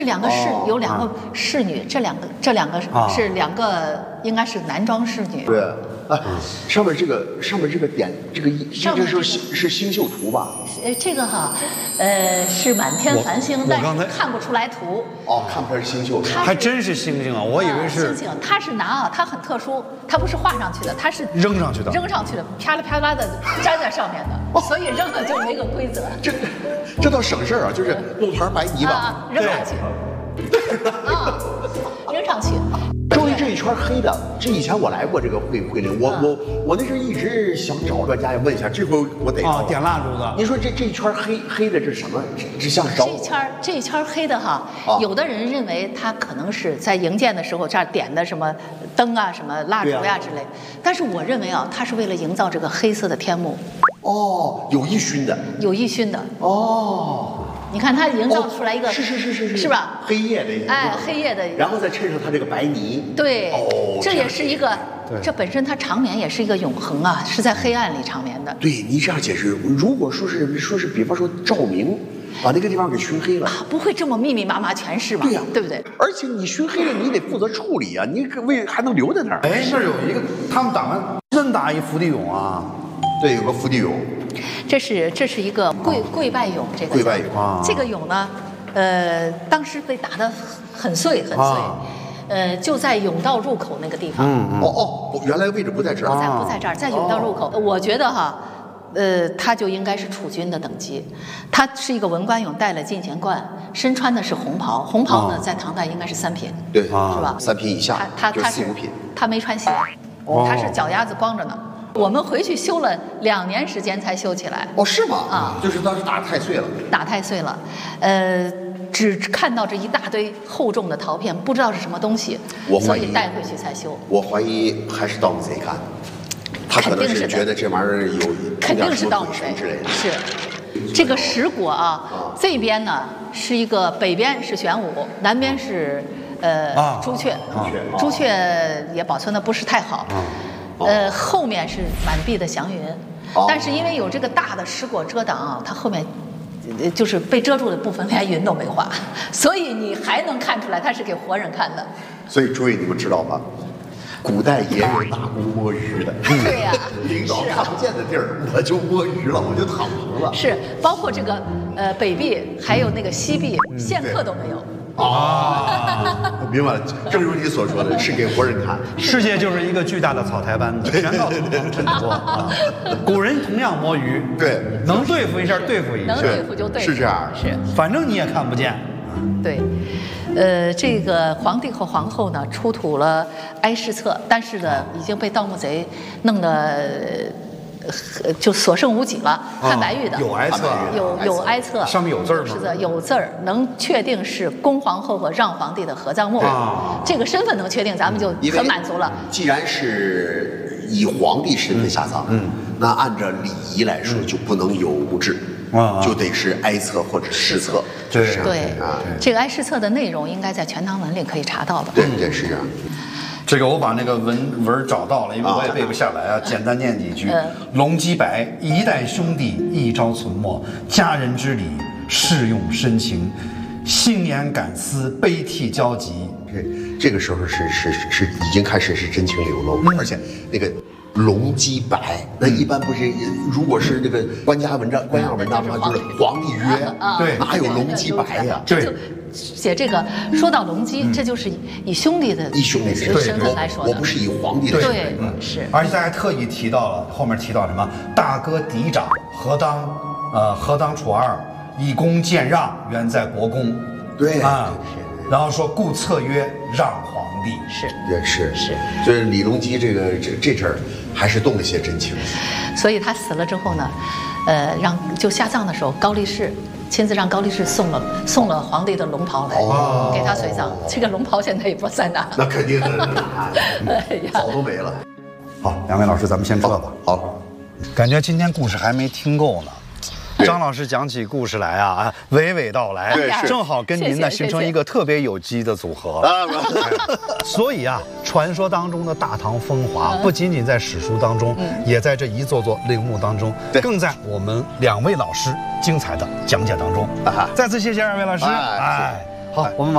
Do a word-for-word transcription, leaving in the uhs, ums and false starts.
两个侍哦有两个侍女，这两个这两个是两个应该是男装侍女。 对，啊，上面这个上面这个点这个上面这个是是星宿图吧？ 呃，这个哈，呃，是满天繁星，但是看不出来图。 哦，看不出来是星宿， 还真是星星啊！我以为是星星，它是拿啊，它很特殊，它不是画上去的，它是扔上去的， 扔上去的，啪啦啪啦的粘在上面的，所以扔了就没个规则。 这这倒省事儿啊，就是弄盘白泥巴， 扔上去，啊，扔上去。 周围这一圈黑的，这以前我来过这个惠惠灵，我我我那时候一直想找专家问一下，这回我得啊，点蜡烛的。 您说这这一圈黑黑的这是什么？这这像烧？ 这一圈这一圈黑的哈，有的人认为它可能是在营建的时候这儿点的什么灯啊、什么蜡烛呀之类，但是我认为啊，它是为了营造这个黑色的天幕。 哦，有意熏的， 有意熏的。 哦。 你看它营造出来一个， 是是是是是， 是吧？ 黑夜的， 哎，黑夜的， 然后再衬上它这个白泥， 对， 哦， 这也是一个，这本身它长眠也是一个永恒啊，是在黑暗里长眠的。 对你这样解释，如果说是说是，比方说照明，把那个地方给熏黑了， 不会这么密密麻麻全是吧？ 对呀， 对不对？ 而且你熏黑了，你得负责处理啊，你为还能留在那儿？ 哎，那有一个，他们打完真打一伏地俑啊， 对，有个伏地俑。 这是这是一个跪跪拜俑，这个跪拜俑啊，这个俑呢，呃，当时被打得很碎很碎，呃，就在甬道入口那个地方。 嗯嗯。哦哦，原来位置不在这儿。 不在不在这儿，在甬道入口。我觉得哈，呃，他就应该是储君的等级，他是一个文官俑，戴了金钱冠，身穿的是红袍，红袍呢在唐代应该是三品， 对， 是吧？ 三品以下， 他他他是他没穿鞋，他是脚丫子光着呢。我们回去修了两年时间才修起来。 哦，是吗？ 啊， 就是当时打得太碎了。 打太碎了，呃，只看到这一大堆厚重的陶片，不知道是什么东西，所以带回去才修。 我怀疑还是盗墓贼干，他可能是觉得这玩意儿有肯定是盗墓贼之类的。 是，这个石椁啊，这边呢是一个北边是玄武，南边是呃朱雀，朱雀也保存的不是太好。呃，后面是满壁的祥云，但是因为有这个大的石椁遮挡啊，它后面就是被遮住的部分连云都没画，所以你还能看出来它是给活人看的。 所以诸位你们知道吧？古代也有打工摸鱼的。 对呀， 领导看不见的地儿，我就摸鱼了，我就躺平了。 是，包括这个呃北壁，还有那个西壁，线刻都没有。 啊，明白了，正如你所说的，是给活人看。 世界就是一个巨大的草台班子，全靠图腾衬托啊。古人同样摸鱼， 对， 能对付一下对付一下， 能对付就对付， 是这样， 是， 反正你也看不见。 对，呃，这个皇帝和皇后呢出土了哀谥册，但是呢已经被盗墓贼弄得。就所剩无几了。汉白玉的有哀册， 有有哀册， 上面有字儿吗？ 是的，有字儿，能确定是恭皇后和让皇帝的合葬墓。这个身份能确定，咱们就很满足了。 既然是以皇帝身份下葬，嗯，那按照礼仪来说就不能有物质，啊，就得是哀册或者诗册。 对对啊，这个哀谥册的内容应该在《全唐文》里可以查到的。 对对是这样。 这个我把那个文文找到了，因为我也背不下来啊，简单念几句。龙基白，一代兄弟一朝存没，家人之礼，事用深情，幸年感思，悲涕交集。 这这个时候是是是已经开始是真情流露，而且那个龙基白，那一般不是，如果是这个官家文章、官样文章的话，就是皇帝曰， 对， 哪有龙基白呀？ 对。 写这个说到龙基，这就是以兄弟的以兄弟的身份来说的， 我不是以皇帝的身份， 对，是。 而且他还特意提到了后面提到什么大哥嫡长，何当呃何当处二，以功见让，原在国公。 对啊，然后说故册曰让皇帝， 是也是是， 所以李隆基这个这这阵儿还是动了些真情。 所以他死了之后呢，呃，让就下葬的时候，高力士。亲自让高力士送了送了皇帝的龙袍来，哦、给他随葬。这个龙袍现在也不知道在哪。 那肯定的，早都没了。 好，两位老师，咱们先撤吧。 好， 感觉今天故事还没听够呢。张老师讲起故事来啊，娓娓道来，正好跟您呢形成一个特别有机的组合。所以啊，传说当中的大唐风华，不仅仅在史书当中，也在这一座座陵墓当中，更在我们两位老师精彩的讲解当中。再次谢谢二位老师。哎，好，我们。